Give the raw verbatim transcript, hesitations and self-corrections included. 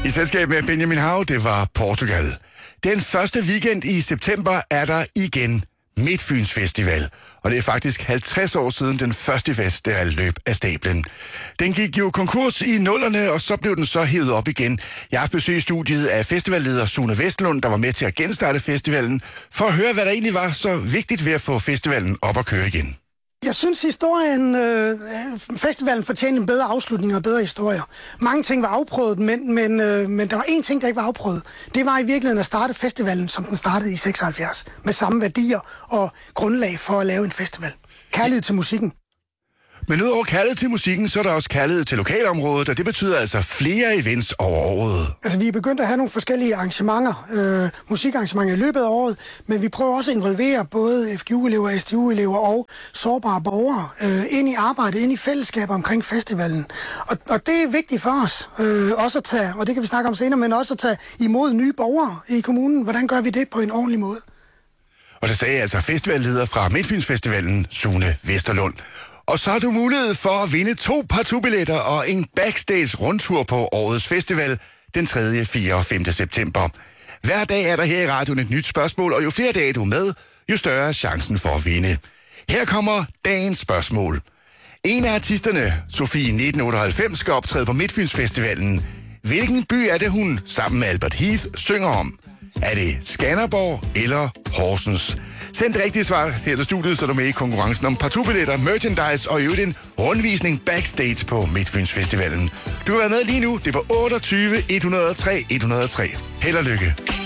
I selskab med Benjamin Hav, det var Portugal. Den første weekend i september er der igen Midtfyns Festival. Og det er faktisk halvtreds år siden den første festival løb af stablen. Den gik jo konkurs i nullerne, og så blev den så hævet op igen. Jeg har besøgt studiet af festivalleder Sune Vestlund, der var med til at genstarte festivalen, for at høre, hvad der egentlig var så vigtigt ved at få festivalen op at køre igen. Jeg synes, historien, øh, festivalen fortjener en bedre afslutning og bedre historier. Mange ting var afprøvet, men, men, øh, men der var én ting, der ikke var afprøvet. Det var i virkeligheden at starte festivalen, som den startede i seksoghalvfjerds, med samme værdier og grundlag for at lave en festival. Kærlighed til musikken. Men udover kærlighed til musikken, så er der også kærlighed til lokalområdet, og det betyder altså flere events over året. Altså, vi er begyndt at have nogle forskellige arrangementer, øh, musikarrangementer i løbet af året, men vi prøver også at involvere både F G U-elever, S T U-elever og sårbare borgere øh, ind i arbejdet, ind i fællesskaber omkring festivalen. Og, og det er vigtigt for os, øh, også at tage, og det kan vi snakke om senere, men også at tage imod nye borgere i kommunen. Hvordan gør vi det på en ordentlig måde? Og det sagde altså festivalleder fra Midtfyns Festivalen, Sune Vesterlund. Og så har du mulighed for at vinde to partubilletter og en backstage rundtur på årets festival den tredje, fjerde og femte september. Hver dag er der her i radioen et nyt spørgsmål, og jo flere dage du er med, jo større er chancen for at vinde. Her kommer dagens spørgsmål. En af artisterne, Sofie nitten otteoghalvfems, skal optræde på Midtfyns Festivalen. Hvilken by er det, hun sammen med Albert Heath synger om? Er det Skanderborg eller Horsens? Send det rigtige svar her til studiet, så er du med i konkurrencen om partubilletter, merchandise og i øvrigt en rundvisning backstage på Midtfyns Festivalen. Du har været med lige nu. Det var otteogtyve et hundrede og tre et hundrede og tre. Held og lykke.